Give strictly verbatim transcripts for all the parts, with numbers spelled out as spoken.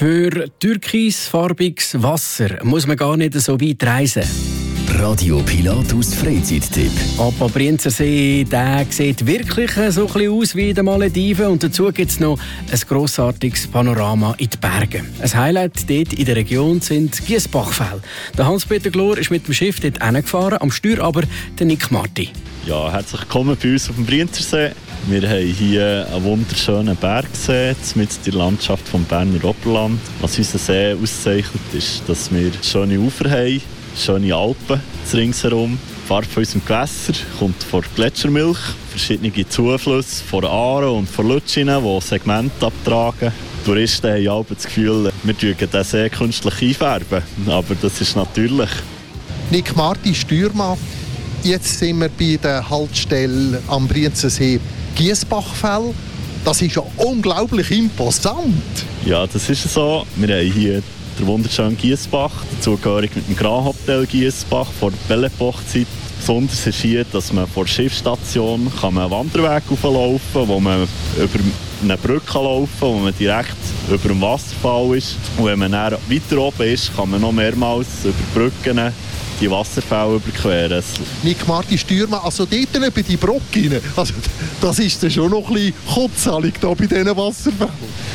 Für türkisfarbiges Wasser muss man gar nicht so weit reisen. Radio Pilatus Freizeittipp. Aber Brienzersee, der sieht wirklich so ein bisschen aus wie in den Malediven. Und dazu gibt es noch ein grossartiges Panorama in den Bergen. Ein Highlight dort in der Region sind Giesbachfälle. Der Hans-Peter Glor ist mit dem Schiff dort hingefahren, am Steuer aber der Nick Marti. Ja, herzlich willkommen bei uns auf dem Brienzersee. Wir haben hier einen wunderschönen Bergsee, mitten in der Landschaft vom Berner Oberland. Was unseren See auszeichnet, ist, dass wir schöne Ufer haben, schöne Alpen ringsherum. Die Farbe von unserem Gewässer kommt von Gletschermilch, verschiedene Zuflüsse von Aaren und von Lütschinen, die Segmente abtragen. Die Touristen haben auch das Gefühl, wir färben den See künstlich einfärben, aber das ist natürlich. Nick Marti, Steuermann. Jetzt sind wir bei der Haltestelle am Brienzersee Giesbachfäll. Das ist ja unglaublich imposant. Ja, das ist so. Wir haben hier den wunderschönen Giesbach, dazugehörig mit dem Grand Hotel Giesbach vor der Belle Epoque-Zeit. Besonders ist hier, dass man vor der Schiffsstation kann man einen Wanderweg hochlaufen kann, wo man über eine Brücke laufen kann, wo man direkt über dem Wasserfall ist. Und wenn man dann weiter oben ist, kann man noch mehrmals über Brücken die Wasserfälle überqueren. Nick Marti, Steuermann, also dort über die Brücke rein, also das ist dann schon noch ein bisschen kurzweilig da bei diesen Wasserfällen.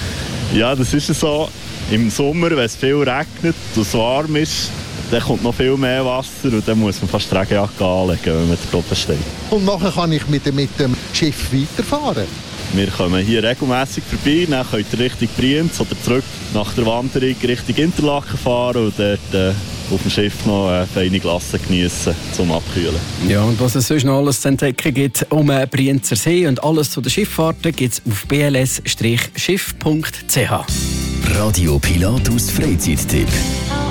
Ja, das ist so. Im Sommer, wenn es viel regnet und es warm ist, dann kommt noch viel mehr Wasser und dann muss man fast die Regenjacke anlegen, wenn man da oben steht. Und nachher kann ich mit, mit dem Schiff weiterfahren? Wir kommen hier regelmässig vorbei, dann könnt ihr Richtung Brienz oder zurück nach der Wanderung Richtung Interlaken fahren und dort äh, auf dem Schiff noch eine feine Glasse geniessen zum Abkühlen. Ja, und was es sonst noch alles zu entdecken gibt um den Brienzersee und alles zu den Schifffahrten gibt es auf b l s Strich schiff punkt c h. Radio Pilatus Freizeittipp.